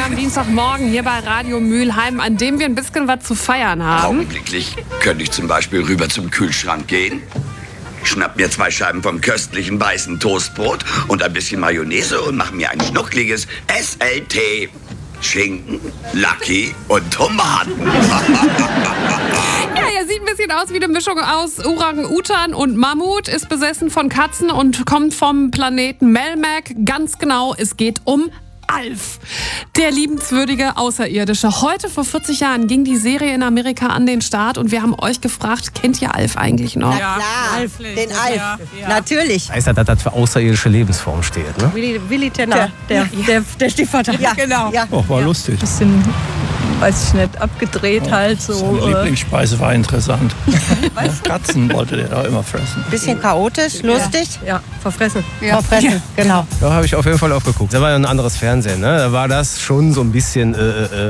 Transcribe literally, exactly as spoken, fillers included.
am Dienstagmorgen hier bei Radio Mülheim, an dem wir ein bisschen was zu feiern haben. Augenblicklich könnte ich zum Beispiel rüber zum Kühlschrank gehen, schnapp mir zwei Scheiben vom köstlichen weißen Toastbrot und ein bisschen Mayonnaise und mach mir ein schnuckliges S L T. Schinken, Lucky und Tomaten. Ja, er sieht ein bisschen aus wie eine Mischung aus Orang-Utan und Mammut, ist besessen von Katzen und kommt vom Planeten Melmac. Ganz genau, es geht um Alf, der liebenswürdige Außerirdische. Heute vor vierzig Jahren ging die Serie in Amerika an den Start und wir haben euch gefragt, kennt ihr Alf eigentlich noch? Ja, klar, Alf. den Alf, Ja, ja. natürlich. Heißt ja, dass das für außerirdische Lebensform steht, ne? Willi, Willi Tenner, der, der, der, der Stiefvater. Ja, Genau. Ja. Oh, war lustig. Bisschen, weiß ich nicht, abgedreht halt so. Seine äh, Lieblingsspeise war interessant. Katzen wollte der da immer fressen. Bisschen chaotisch, lustig. Ja, verfressen. Verfressen, genau. Da habe ich auf jeden Fall aufgeguckt. Da war ja ein anderes Fernsehen, ne? Da war das schon so ein bisschen äh, äh,